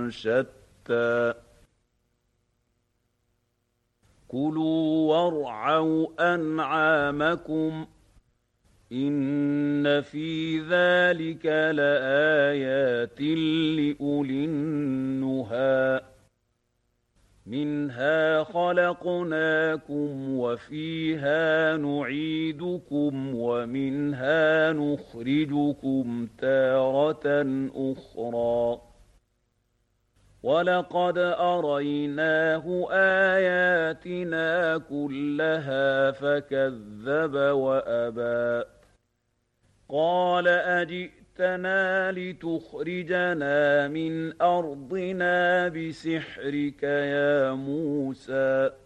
شتى كلوا وارعوا أنعامكم إن في ذلك لآيات لأولي النهى منها خلقناكم وفيها نعيدكم ومنها نخرجكم تارة أخرى ولقد أريناه آياتنا كلها فكذب وأبى قال أجئتنا لتخرجنا من أرضنا بسحرك يا موسى